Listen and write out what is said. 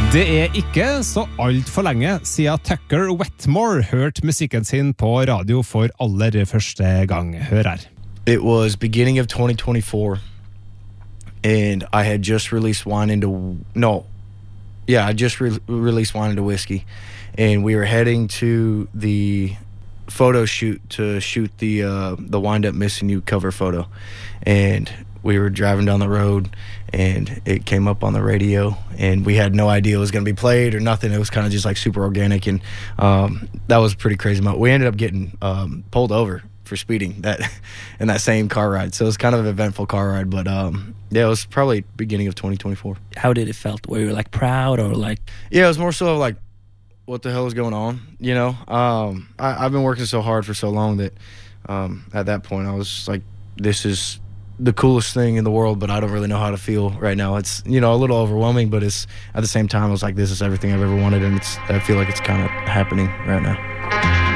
Det ikke så alt for lenge siden Tucker Wetmore hørte musikken sin på radio for aller første gang. Hør her. It was beginning of 2024, and I had just released Wine Into... No. Yeah, I just released Wine Into Whiskey, and we were heading to the photo shoot to shoot the Wind Up Missing You cover photo, and we were driving down the road, and it came up on the radio, and we had no idea it was going to be played or nothing. It was kind of just like super organic, and that was a pretty crazy moment. We ended up getting pulled over for speeding in that same car ride, so it was kind of an eventful car ride, but yeah, it was probably beginning of 2024. How did it felt? Were you like proud or like... Yeah, it was more so like, what the hell is going on, you know? I've been working so hard for so long that at that point I was like, this is the coolest thing in the world, but I don't really know how to feel right now. It's, you know, a little overwhelming, but it's at the same time I was like, this is everything I've ever wanted, and I feel like it's kind of happening right now.